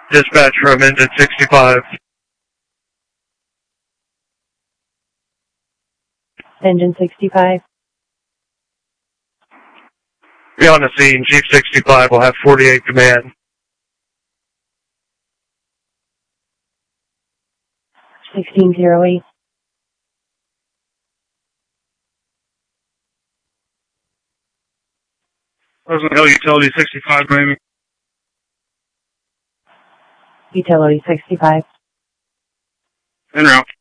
Dispatch from engine 65. Engine 65. Be on the scene. Chief 65 will have 48 command. 1608. Pleasant Hill Utility 65, Miami. Utility 65. En route.